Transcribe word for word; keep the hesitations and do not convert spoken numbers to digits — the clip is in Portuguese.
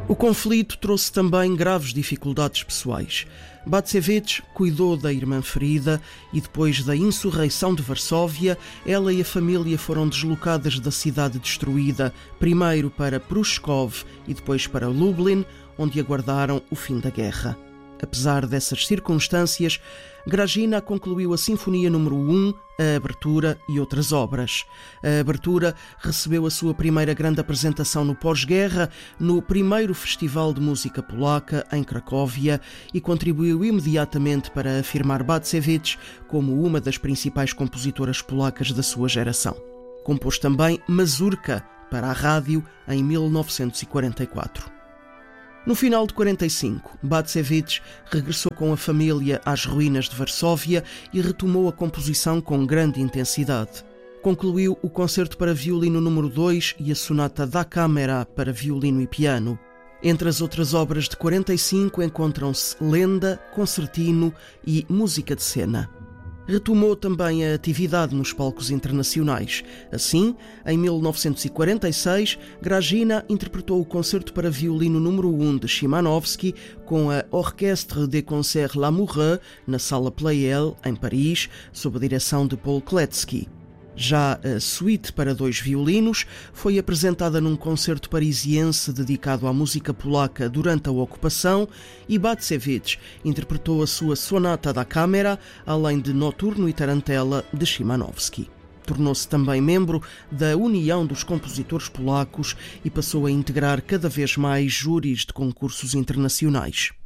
O conflito trouxe também graves dificuldades pessoais. Bacevich cuidou da irmã ferida e depois da insurreição de Varsóvia, ela e a família foram deslocadas da cidade destruída, primeiro para Prushkov e depois para Lublin, onde aguardaram o fim da guerra. Apesar dessas circunstâncias, Grajina concluiu a Sinfonia número um, a Abertura e outras obras. A Abertura recebeu a sua primeira grande apresentação no pós-guerra, no primeiro Festival de Música Polaca, em Cracóvia, e contribuiu imediatamente para afirmar Bacevich como uma das principais compositoras polacas da sua geração. Compôs também Mazurka para a rádio em mil novecentos e quarenta e quatro. No final de quarenta e cinco, Bacevich regressou com a família às ruínas de Varsóvia e retomou a composição com grande intensidade. Concluiu o Concerto para Violino número dois e a Sonata da Câmara para violino e piano. Entre as outras obras de quarenta e cinco encontram-se Lenda, Concertino e Música de Cena. Retomou também a atividade nos palcos internacionais. Assim, em mil novecentos e quarenta e seis, Grajina interpretou o Concerto para Violino número um de Szymanowski com a Orchestre des Concerts Lamoureux na Sala Pleyel, em Paris, sob a direção de Paul Kleczki. Já a Suite para dois violinos foi apresentada num concerto parisiense dedicado à música polaca durante a ocupação e Bacevich interpretou a sua Sonata da Câmara, além de Noturno e Tarantela de Szymanowski. Tornou-se também membro da União dos Compositores Polacos e passou a integrar cada vez mais júris de concursos internacionais.